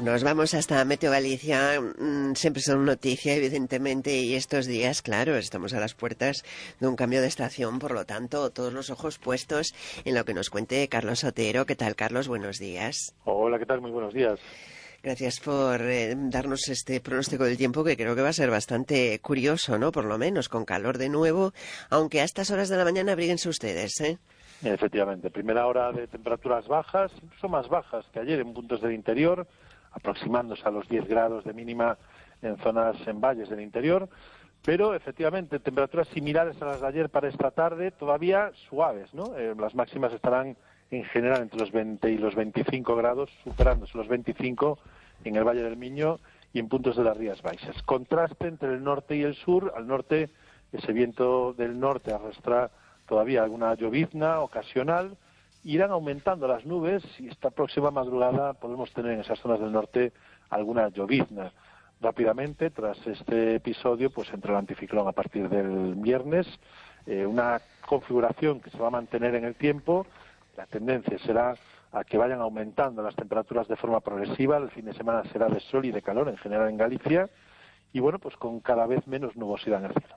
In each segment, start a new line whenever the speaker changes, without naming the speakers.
Nos vamos hasta Meteo Galicia, siempre son noticia, evidentemente, y estos días, claro, estamos a las puertas de un cambio de estación, por lo tanto, todos los ojos puestos en lo que nos cuente Carlos Otero. ¿Qué tal, Carlos? Buenos días.
Hola, ¿qué tal? Muy buenos días.
Gracias por darnos este pronóstico del tiempo, que creo que va a ser bastante curioso, ¿no? Por lo menos, con calor de nuevo, aunque a estas horas de la mañana abríguense ustedes, ¿eh?
Efectivamente, primera hora de temperaturas bajas, incluso más bajas que ayer en puntos del interior, aproximándose a los 10 grados de mínima en zonas, en valles del interior, pero efectivamente temperaturas similares a las de ayer para esta tarde, todavía suaves, ¿no? Las máximas estarán en general entre los 20 y los 25 grados, superándose los 25 en el Valle del Miño y en puntos de las Rías Baixas. Contraste entre el norte y el sur. Al norte, ese viento del norte arrastra todavía alguna llovizna ocasional. Irán aumentando las nubes y esta próxima madrugada podemos tener en esas zonas del norte alguna llovizna. Rápidamente, tras este episodio, pues entra el anticiclón a partir del viernes, una configuración que se va a mantener en el tiempo. La tendencia será a que vayan aumentando las temperaturas de forma progresiva. El fin de semana será de sol y de calor en general en Galicia y bueno, pues con cada vez menos nubosidad en el cielo.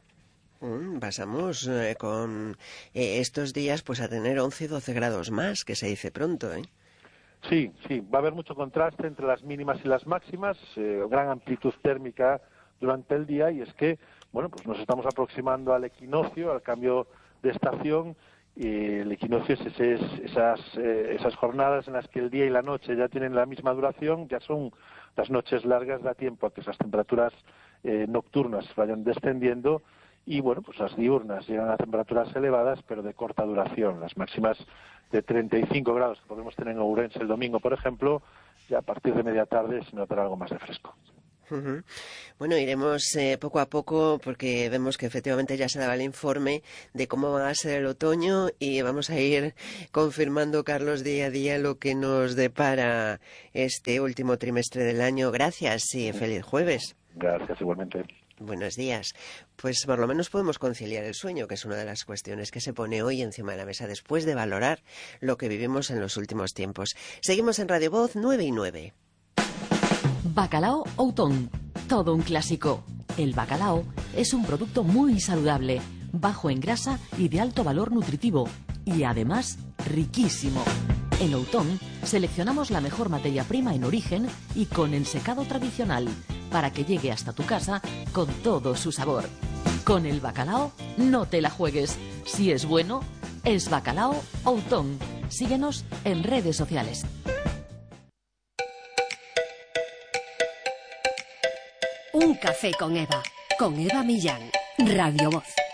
Pasamos con estos días pues a tener 11-12 grados más, que se dice pronto, ¿eh?
Sí, va a haber mucho contraste entre las mínimas y las máximas, gran amplitud térmica durante el día, y es que, bueno, pues nos estamos aproximando al equinoccio, al cambio de estación, y el equinoccio es esas jornadas en las que el día y la noche ya tienen la misma duración, ya son las noches largas, da tiempo a que esas temperaturas nocturnas vayan descendiendo. Y bueno, pues las diurnas llegan a temperaturas elevadas, pero de corta duración. Las máximas de 35 grados que podemos tener en Ourense el domingo, por ejemplo, ya a partir de media tarde se notará algo más de fresco.
Uh-huh. Bueno, iremos poco a poco, porque vemos que efectivamente ya se daba el informe de cómo va a ser el otoño y vamos a ir confirmando, Carlos, día a día lo que nos depara este último trimestre del año. Gracias y feliz jueves.
Gracias, igualmente.
Buenos días. Pues por lo menos podemos conciliar el sueño, que es una de las cuestiones que se pone hoy encima de la mesa después de valorar lo que vivimos en los últimos tiempos. Seguimos en Radio Voz 9 y 9.
Bacalao Outón, todo un clásico. El bacalao es un producto muy saludable, bajo en grasa y de alto valor nutritivo, y además riquísimo. En Outón seleccionamos la mejor materia prima en origen y con ensecado tradicional, para que llegue hasta tu casa con todo su sabor. Con el bacalao no te la juegues. Si es bueno, es Bacalao Outón. Síguenos en redes sociales.
Un café con Eva Millán, Radio Voz.